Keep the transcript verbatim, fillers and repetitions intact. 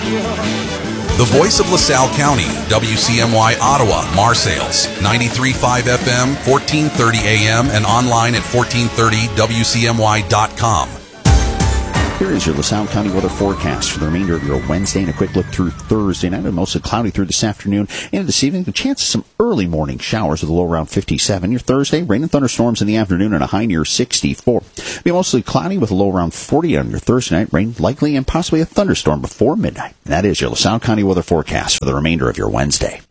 The voice of LaSalle County, W C M Y Ottawa, Marseilles, ninety-three point five F M, fourteen thirty A M, and online at fourteen thirty W C M Y dot com. Here is your LaSalle County weather forecast for the remainder of your Wednesday and a quick look through Thursday night. And mostly cloudy through this afternoon and this evening. The chance of some early morning showers with a low around fifty-seven. Your Thursday, rain and thunderstorms in the afternoon and a high near sixty-four. Be mostly cloudy with a low around forty on your Thursday night. Rain likely and possibly a thunderstorm before midnight. And that is your LaSalle County weather forecast for the remainder of your Wednesday.